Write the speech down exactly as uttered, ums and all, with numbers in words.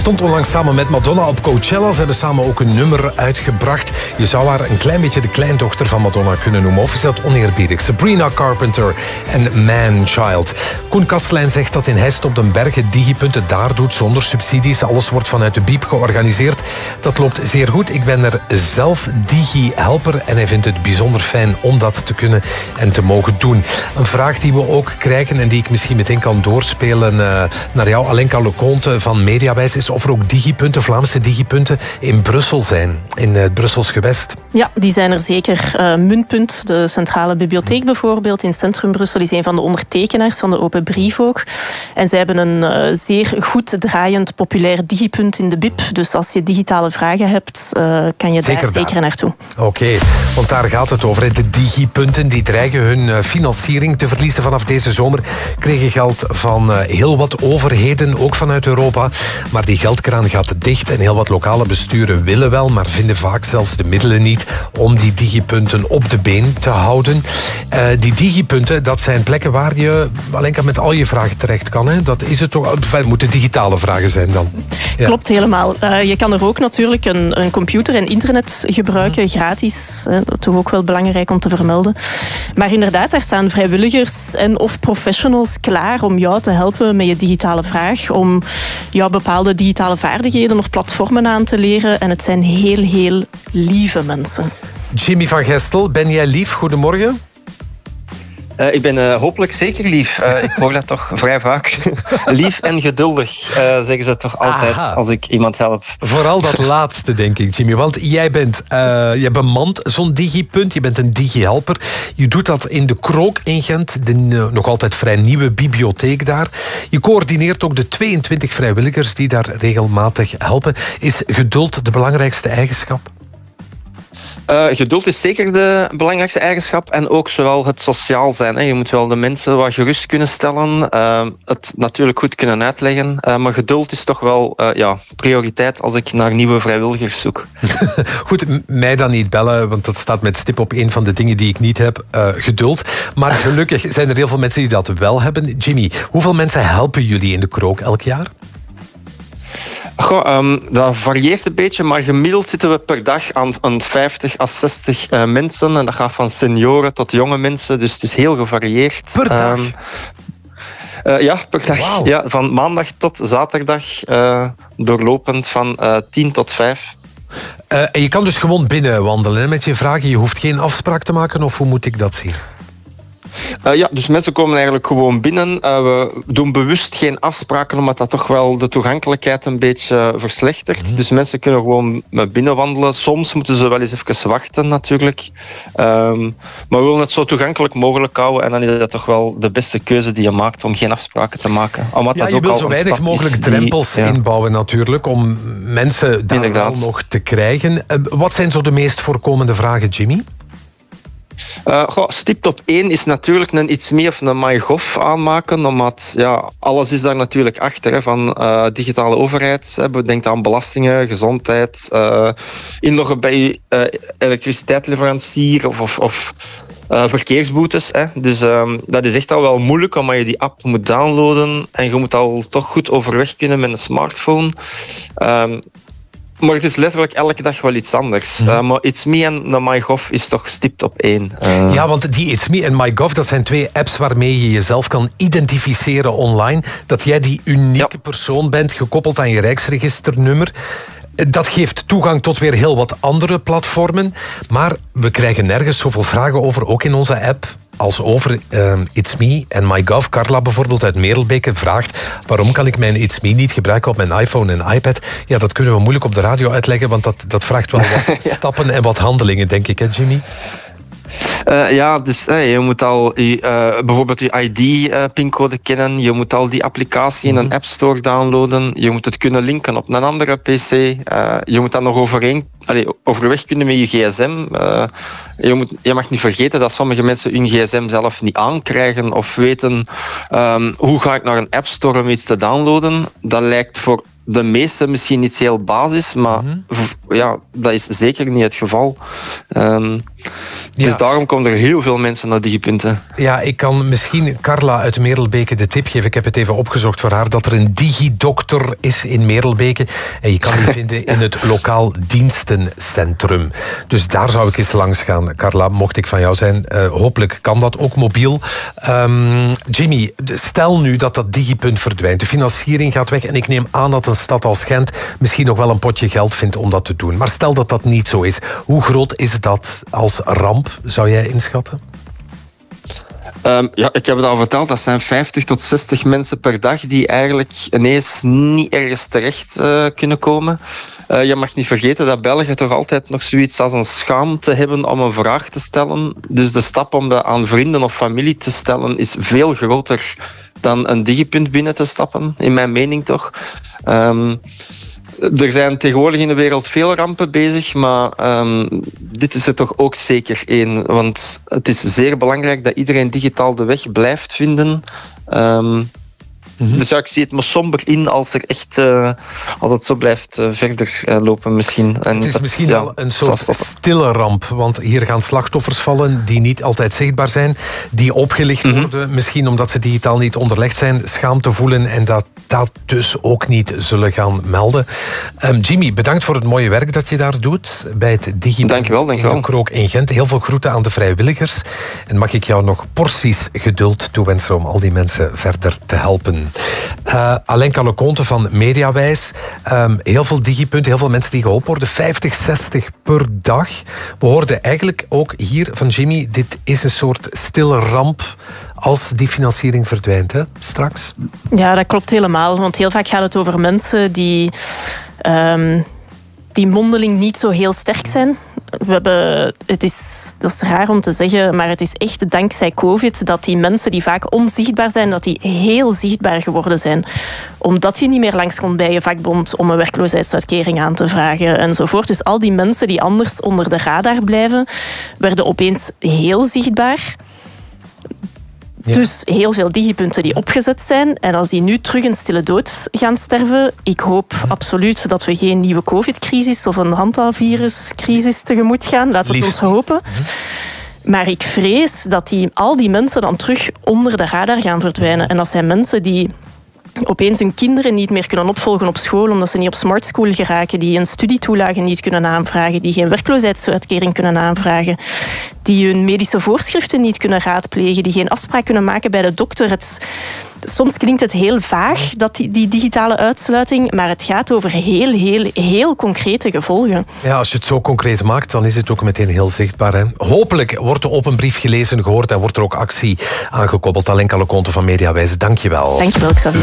stond onlangs samen met Madonna op Coachella. Ze hebben samen ook een nummer uitgebracht. Je zou haar een klein beetje de kleindochter van Madonna kunnen noemen. Of is dat oneerbiedig? Sabrina Carpenter en Man Child. Koen Kastelein zegt dat in Heist op den Berg het digipunt het daar doet zonder subsidies. Alles wordt vanuit de biep georganiseerd. Dat loopt zeer goed. Ik ben er zelf digi-helper en hij vindt het bijzonder fijn om dat te kunnen en te mogen doen. Een vraag die we ook krijgen en die ik misschien meteen kan doorspelen uh, naar jou, Alenka Leconte van Mediawijs, is of er ook digipunten, Vlaamse digipunten in Brussel zijn, in het Brussels gewest. Ja, die zijn er zeker. Uh, Muntpunt, de Centrale Bibliotheek bijvoorbeeld, in Centrum Brussel, is een van de ondertekenaars van de open brief ook. En zij hebben een uh, zeer goed draaiend, populair digipunt in de biep. Dus als je digitale vragen hebt, uh, kan je zeker daar, daar zeker naartoe. Oké, okay, want daar gaat het over. De digipunten die dreigen hun financiering te verliezen vanaf deze zomer. Kregen geld van heel wat overheden, ook vanuit Europa. Maar die geldkraan gaat dicht en heel wat lokale besturen willen wel, maar vinden vaak zelfs de middelen niet om die digipunten op de been te houden. Uh, die digipunten, dat zijn plekken waar je Alenka met al je vragen terecht kan. Hè? Dat is het toch. Het moeten digitale vragen zijn dan. Ja. Klopt helemaal. Uh, je kan er ook natuurlijk een, een computer en internet gebruiken, mm. gratis. Hè? Toch ook wel belangrijk om te vermelden. Maar inderdaad, daar staan vrijwilligers en of professionals klaar om jou te helpen met je digitale vraag, om jou bepaalde digitale vaardigheden of platformen aan te leren. En het zijn heel, heel lieve mensen. Jimmy van Gestel, ben jij lief? Goedemorgen. Uh, ik ben uh, hopelijk zeker lief. Uh, ik hoor dat toch vrij vaak. Lief en geduldig, uh, zeggen ze toch altijd. Aha. Als ik iemand help. Vooral dat laatste, denk ik, Jimmy. Want jij bent, uh, je bemant zo'n digipunt. Je bent een digi-helper. Je doet dat in de Krook in Gent. De uh, nog altijd vrij nieuwe bibliotheek daar. Je coördineert ook de tweeëntwintig vrijwilligers die daar regelmatig helpen. Is geduld de belangrijkste eigenschap? Uh, geduld is zeker de belangrijkste eigenschap en ook zowel het sociaal zijn. Hè. Je moet wel de mensen wat gerust kunnen stellen, uh, het natuurlijk goed kunnen uitleggen, uh, maar geduld is toch wel uh, ja, prioriteit als ik naar nieuwe vrijwilligers zoek. Goed, mij dan niet bellen, want dat staat met stip op een van de dingen die ik niet heb, uh, geduld. Maar gelukkig zijn er heel veel mensen die dat wel hebben. Jimmy, hoeveel mensen helpen jullie in de Krook elk jaar? Goh, um, dat varieert een beetje, maar gemiddeld zitten we per dag aan, aan vijftig à zestig uh, mensen. En dat gaat van senioren tot jonge mensen, dus het is heel gevarieerd. Per dag? Um, uh, ja, per dag. Wow. Ja, van maandag tot zaterdag, uh, doorlopend van uh, tien tot vijf. Uh, en je kan dus gewoon binnen wandelen hè, met je vragen. Je hoeft geen afspraak te maken, of hoe moet ik dat zien? Uh, ja, dus mensen komen eigenlijk gewoon binnen. Uh, we doen bewust geen afspraken, omdat dat toch wel de toegankelijkheid een beetje verslechtert. Mm. Dus mensen kunnen gewoon binnen wandelen. Soms moeten ze wel eens even wachten, natuurlijk. Um, maar we willen het zo toegankelijk mogelijk houden. En dan is dat toch wel de beste keuze die je maakt om geen afspraken te maken. Omdat ja, dat je ook wil al zo weinig mogelijk drempels die, ja. inbouwen, natuurlijk, om mensen daar Inderdaad. wel nog te krijgen. Uh, wat zijn zo de meest voorkomende vragen, Jimmy? Uh, goh, stipt op één is natuurlijk een iets meer of een MyGov aanmaken, omdat ja, alles is daar natuurlijk achter, hè, van uh, digitale overheid. Hè, denk aan belastingen, gezondheid, uh, inloggen bij uh, elektriciteitsleverancier of, of, of uh, verkeersboetes. Hè. Dus um, dat is echt al wel moeilijk, omdat je die app moet downloaden en je moet al toch goed overweg kunnen met een smartphone. Um, Maar het is letterlijk elke dag wel iets anders. Mm. Uh, maar It's Me en MyGov is toch stipt op één. Uh... Ja, want die It's Me en MyGov, dat zijn twee apps waarmee je jezelf kan identificeren online. Dat jij die unieke ja. persoon bent, gekoppeld aan je Rijksregisternummer. Dat geeft toegang tot weer heel wat andere platformen. Maar we krijgen nergens zoveel vragen over, ook in onze app, als over uh, It's Me en MyGov. Carla bijvoorbeeld uit Merelbeke vraagt: waarom kan ik mijn It's Me niet gebruiken op mijn iPhone en iPad? Ja, dat kunnen we moeilijk op de radio uitleggen, want dat, dat vraagt wel wat ja. stappen en wat handelingen, denk ik, hè, Jimmy? Uh, ja, dus hey, je moet al je, uh, bijvoorbeeld je I D-pincode uh, kennen. Je moet al die applicatie in een App Store downloaden. Je moet het kunnen linken op een andere P C. Uh, je moet dan nog overeen, allee, overweg kunnen met je gsm. Uh, je, moet, je mag niet vergeten dat sommige mensen hun gsm zelf niet aankrijgen of weten um, hoe ga ik naar een App Store om iets te downloaden. Dat lijkt voor de meeste misschien iets heel basis, maar mm-hmm. ja, dat is zeker niet het geval. Um, ja. Dus daarom komen er heel veel mensen naar digipunten. Ja, ik kan misschien Carla uit Merelbeke de tip geven. Ik heb het even opgezocht voor haar, dat er een digidokter is in Merelbeke. En je kan die vinden in het lokaal dienstencentrum. Dus daar zou ik eens langs gaan, Carla, mocht ik van jou zijn. Uh, hopelijk kan dat ook mobiel. Um, Jimmy, stel nu dat dat digipunt verdwijnt. De financiering gaat weg en ik neem aan dat een stad als Gent misschien nog wel een potje geld vindt om dat te doen. Maar stel dat dat niet zo is. Hoe groot is dat als ramp, zou jij inschatten? Um, ja, ik heb het al verteld, dat zijn vijftig tot zestig mensen per dag die eigenlijk ineens niet ergens terecht uh, kunnen komen. Uh, je mag niet vergeten dat België toch altijd nog zoiets als een schaamte hebben om een vraag te stellen. Dus de stap om dat aan vrienden of familie te stellen is veel groter dan een digipunt binnen te stappen, in mijn mening toch. Um, Er zijn tegenwoordig in de wereld veel rampen bezig, maar um, dit is er toch ook zeker één. Want het is zeer belangrijk dat iedereen digitaal de weg blijft vinden. Um, Mm-hmm. Dus ja, ik zie het maar somber in als er echt, uh, als het zo blijft uh, verder uh, lopen misschien. En het is dat, misschien ja, wel een soort stille ramp, want hier gaan slachtoffers vallen die niet altijd zichtbaar zijn, die opgelicht mm-hmm. worden, misschien omdat ze digitaal niet onderlegd zijn, schaamte voelen en dat dat dus ook niet zullen gaan melden. Um, Jimmy, bedankt voor het mooie werk dat je daar doet bij het Digipunt in de Krook in Gent. Heel veel groeten aan de vrijwilligers. En mag ik jou nog porties geduld toewensen om al die mensen verder te helpen. Uh, Alenka Leconte van Mediawijs. Um, heel veel digipunten, heel veel mensen die geholpen worden. vijftig, zestig per dag. We hoorden eigenlijk ook hier van Jimmy, dit is een soort stille ramp als die financiering verdwijnt, hè, straks. Ja, dat klopt helemaal. Want heel vaak gaat het over mensen die, um, die mondeling niet zo heel sterk zijn. We hebben, het is, dat is raar om te zeggen, maar het is echt dankzij COVID dat die mensen die vaak onzichtbaar zijn, dat die heel zichtbaar geworden zijn. Omdat je niet meer langskomt bij je vakbond om een werkloosheidsuitkering aan te vragen enzovoort. Dus al die mensen die anders onder de radar blijven, werden opeens heel zichtbaar. Ja. Dus heel veel digipunten die opgezet zijn. En als die nu terug een stille dood gaan sterven, ik hoop absoluut dat we geen nieuwe COVID-crisis of een hantavirus-crisis tegemoet gaan. Laten we het ons hopen. Maar ik vrees dat die, al die mensen dan terug onder de radar gaan verdwijnen. En dat zijn mensen die opeens hun kinderen niet meer kunnen opvolgen op school omdat ze niet op smart school geraken, die een studietoelage niet kunnen aanvragen, die geen werkloosheidsuitkering kunnen aanvragen, die hun medische voorschriften niet kunnen raadplegen, die geen afspraak kunnen maken bij de dokter. Het, soms klinkt het heel vaag, dat die, die digitale uitsluiting, maar het gaat over heel, heel, heel concrete gevolgen. Ja, als je het zo concreet maakt, dan is het ook meteen heel zichtbaar. Hè? Hopelijk wordt de open brief gelezen, gehoord en wordt er ook actie aangekoppeld. Alenka Leconte van Mediawijs, dank je wel. Dank je wel, Xavier.